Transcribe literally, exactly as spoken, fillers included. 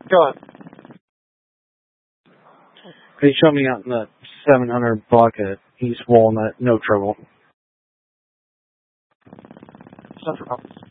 Go on. They showed me out in the seven hundred block at East Walnut, no trouble. No trouble.